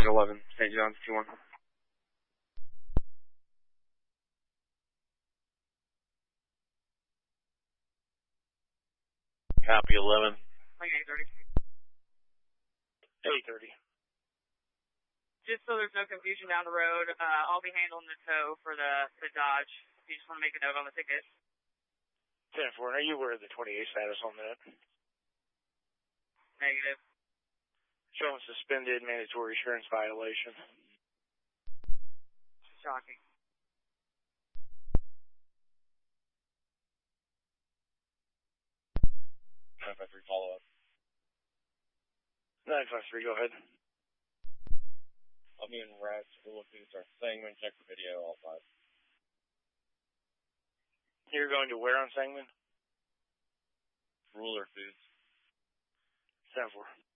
11, St. John's 2-1. Copy 11. 830. 830. Just so there's no confusion down the road, I'll be handling the tow for the Dodge. You just want to make a note on the ticket. 10-4. Are you aware of the 28 status on that? Negative. Showing suspended mandatory insurance violation. Shocking. Follow-up. 953, go ahead. I'll be in rest. We're looking to start Sangamon. Check the video, all 5. You're going to where on Sangamon? Ruler Foods. 10-4.